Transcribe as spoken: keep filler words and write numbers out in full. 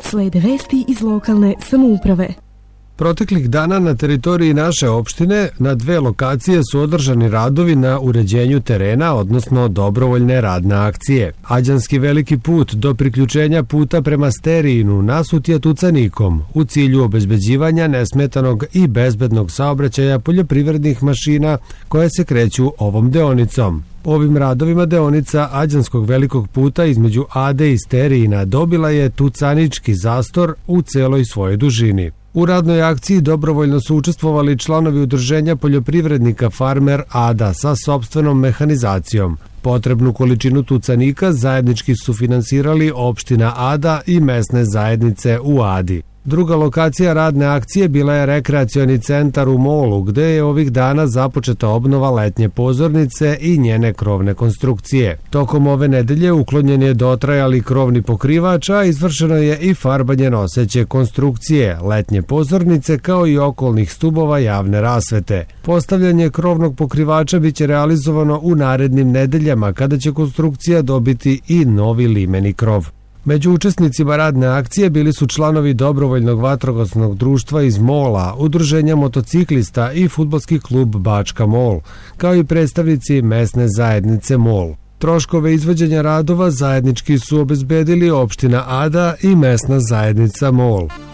slede vesti iz lokalne samouprave. Proteklih dana na teritoriji naše opštine na dve lokacije su održani radovi na uređenju terena, odnosno dobrovoljne radne akcije. Ađanski veliki put do priključenja puta prema Sterijinu nasut je tucanikom u cilju obezbeđivanja nesmetanog i bezbednog saobraćaja poljoprivrednih mašina koje se kreću ovom deonicom. Ovim radovima deonica Ađanskog velikog puta između Ade i Sterijina dobila je tucanički zastor u celoj svojoj dužini. U radnoj akciji dobrovoljno su učestvovali članovi udruženja poljoprivrednika Farmer Ada sa sopstvenom mehanizacijom. Potrebnu količinu tucanika zajednički su finansirali opština Ada i mesne zajednice u Adi. Druga lokacija radne akcije bila je rekreacioni centar u Molu, gde je ovih dana započeta obnova letnje pozornice i njene krovne konstrukcije. Tokom ove nedelje uklonjen je dotrajali krovni pokrivač, a izvršeno je i farbanje noseće konstrukcije, letnje pozornice kao i okolnih stubova javne rasvete. Postavljanje krovnog pokrivača biće realizovano u narednim nedeljama, kada će konstrukcija dobiti i novi limeni krov. Među učesnicima radne akcije bili su članovi dobrovoljnog vatrogasnog društva iz Mola, udruženja motociklista i fudbalski klub Bačka Mol, kao i predstavnici mesne zajednice Mol. Troškove izvođenja radova zajednički su obezbedili opština Ada i mesna zajednica Mol.